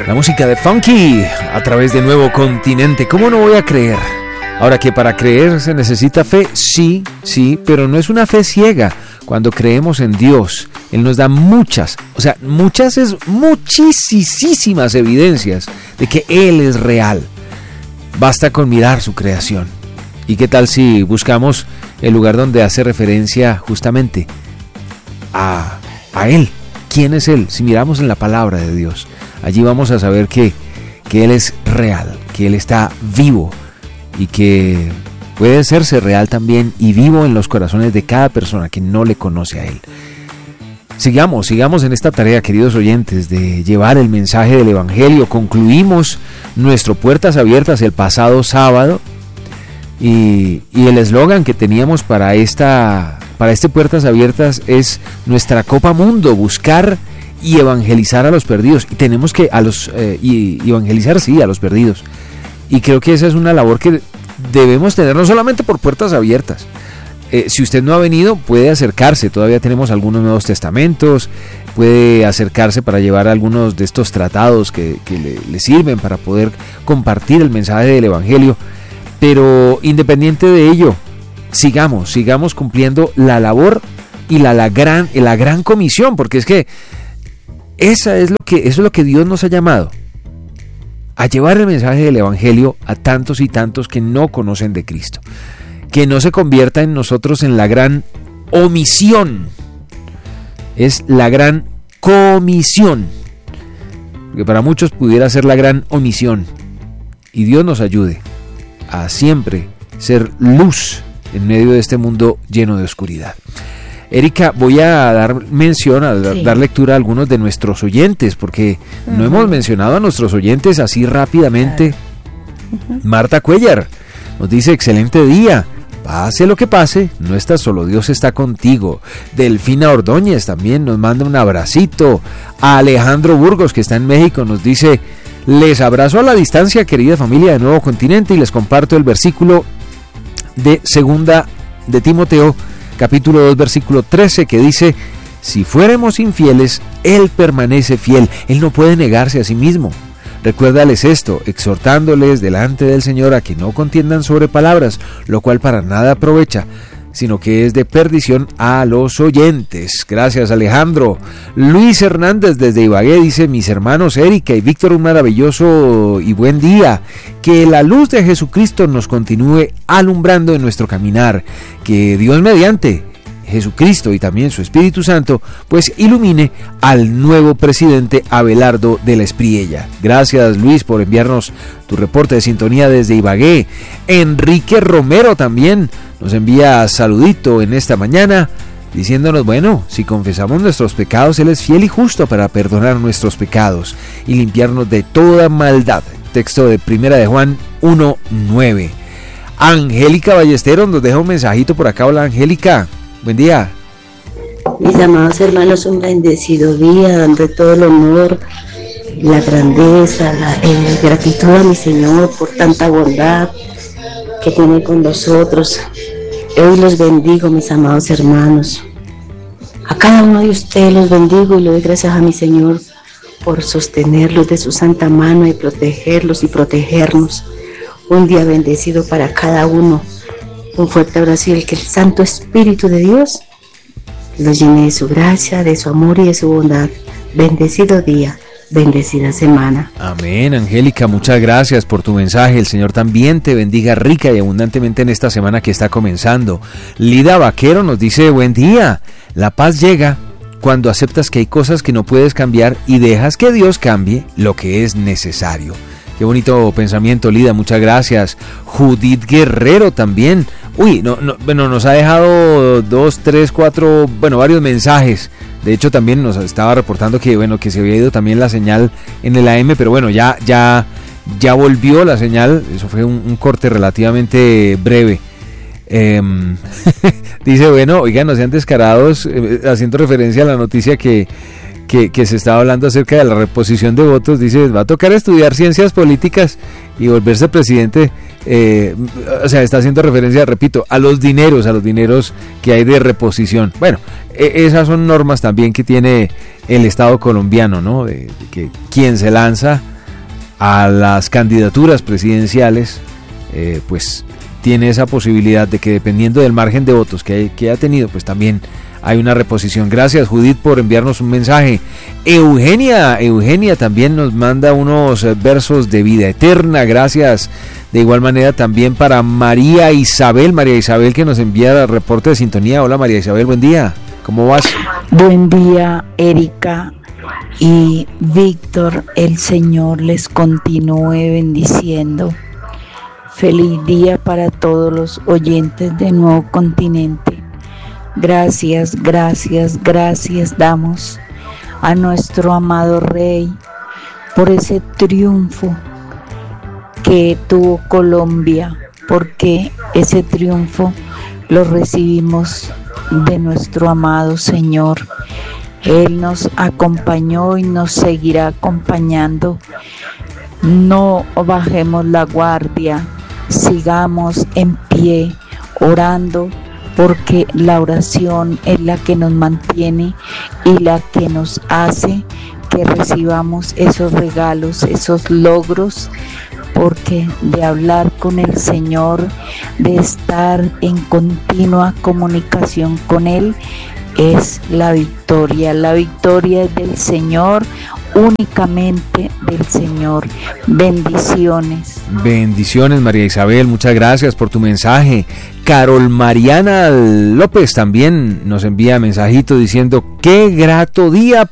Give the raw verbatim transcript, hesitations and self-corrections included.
La música de Funky a través de Nuevo Continente. ¿Cómo no voy a creer? Ahora, que para creer se necesita fe, sí, sí, pero no es una fe ciega. Cuando creemos en Dios, Él nos da muchas, o sea, muchas es muchísimas evidencias de que Él es real. Basta con mirar su creación. ¿Y qué tal si buscamos el lugar donde hace referencia justamente a, a Él? ¿Quién es Él? Si miramos en la palabra de Dios, allí vamos a saber que, que Él es real, que Él está vivo y que puede hacerse real también y vivo en los corazones de cada persona que no le conoce a Él. Sigamos, sigamos en esta tarea, queridos oyentes, de llevar el mensaje del Evangelio. Concluimos nuestro Puertas Abiertas el pasado sábado y, y el eslogan que teníamos para esta... Para este Puertas Abiertas es nuestra Copa Mundo, buscar y evangelizar a los perdidos. Y tenemos que a los eh, y evangelizar, sí, a los perdidos. Y creo que esa es una labor que debemos tener no solamente por Puertas Abiertas. Eh, si usted no ha venido, puede acercarse. Todavía tenemos algunos Nuevos Testamentos. Puede acercarse para llevar algunos de estos tratados que, que le, le sirven para poder compartir el mensaje del Evangelio. Pero independiente de ello, sigamos, sigamos cumpliendo la labor y la, la, gran, la gran comisión, porque es que, esa es lo que eso es lo que Dios nos ha llamado, a llevar el mensaje del Evangelio a tantos y tantos que no conocen de Cristo, que no se convierta en nosotros en la gran omisión, es la gran comisión, porque para muchos pudiera ser la gran omisión, y Dios nos ayude a siempre ser luz en medio de este mundo lleno de oscuridad. Erika, voy a dar mención, a sí. dar lectura a algunos de nuestros oyentes, porque uh-huh. no hemos mencionado a nuestros oyentes así rápidamente. Uh-huh. Marta Cuellar nos dice: excelente día, pase lo que pase, no estás solo, Dios está contigo. Delfina Ordóñez también nos manda un abracito. A Alejandro Burgos, que está en México, nos dice: les abrazo a la distancia, querida familia de Nuevo Continente, y les comparto el versículo de segunda de Timoteo, capítulo dos, versículo trece, que dice: si fuéramos infieles, Él permanece fiel, Él no puede negarse a sí mismo. Recuérdales esto, exhortándoles delante del Señor a que no contiendan sobre palabras, lo cual para nada aprovecha, sino que es de perdición a los oyentes. Gracias, Alejandro. Luis Hernández desde Ibagué dice: mis hermanos Erika y Víctor, un maravilloso y buen día. Que la luz de Jesucristo nos continúe alumbrando en nuestro caminar. Que Dios mediante Jesucristo y también su Espíritu Santo pues ilumine al nuevo presidente Abelardo de la Espriella. Gracias, Luis, por enviarnos tu reporte de sintonía desde Ibagué. Enrique Romero también nos envía saludito en esta mañana, diciéndonos: bueno, si confesamos nuestros pecados, Él es fiel y justo para perdonar nuestros pecados y limpiarnos de toda maldad. Texto de Primera de Juan uno nueve. Angélica Ballesteros nos deja un mensajito por acá. Hola, Angélica, buen día. Mis amados hermanos, un bendecido día, dando todo el honor, la grandeza, la eh, gratitud a mi Señor por tanta bondad que tiene con nosotros. Hoy los bendigo, mis amados hermanos. A cada uno de ustedes los bendigo y le doy gracias a mi Señor por sostenerlos de su santa mano y protegerlos y protegernos. Un día bendecido para cada uno. Un fuerte abrazo y el que el Santo Espíritu de Dios los llene de su gracia, de su amor y de su bondad. Bendecido día. Bendecida semana. Amén, Angélica, muchas gracias por tu mensaje. El Señor también te bendiga rica y abundantemente en esta semana que está comenzando. Lida Vaquero nos dice: buen día, la paz llega cuando aceptas que hay cosas que no puedes cambiar y dejas que Dios cambie lo que es necesario. Qué bonito pensamiento, Lida, muchas gracias. Judith Guerrero también. Uy, no, no, bueno, nos ha dejado dos, tres, cuatro, bueno, varios mensajes. De hecho, también nos estaba reportando que, bueno, que se había ido también la señal en el A M, pero bueno, ya, ya, ya volvió la señal. Eso fue un, un corte relativamente breve. Eh, dice, bueno, oigan, no sean descarados, eh, haciendo referencia a la noticia que, que, que se estaba hablando acerca de la reposición de votos. Dice: va a tocar estudiar ciencias políticas y volverse presidente. Eh, o sea, está haciendo referencia, repito, a los dineros, a los dineros que hay de reposición. Bueno, eh, esas son normas también que tiene el Estado colombiano, ¿no? De, de que quien se lanza a las candidaturas presidenciales, eh, pues tiene esa posibilidad de que, dependiendo del margen de votos que, que ha tenido, pues también hay una reposición. Gracias, Judith, por enviarnos un mensaje. Eugenia, Eugenia también nos manda unos versos de vida eterna. Gracias. De igual manera también para María Isabel, María Isabel, que nos envía el reporte de sintonía. Hola, María Isabel, buen día. ¿Cómo vas? Buen día, Erika y Víctor. El Señor les continúe bendiciendo. Feliz día para todos los oyentes de Nuevo Continente. Gracias, gracias, gracias damos a nuestro amado Rey por ese triunfo que tuvo Colombia, porque ese triunfo lo recibimos de nuestro amado Señor. Él nos acompañó y nos seguirá acompañando. No bajemos la guardia, sigamos en pie orando, porque la oración es la que nos mantiene y la que nos hace que recibamos esos regalos, esos logros, porque de hablar con el Señor, de estar en continua comunicación con Él, es la victoria. La victoria es del Señor, únicamente del Señor. Bendiciones. Bendiciones, María Isabel, muchas gracias por tu mensaje. Carol Mariana López también nos envía mensajito diciendo: qué grato día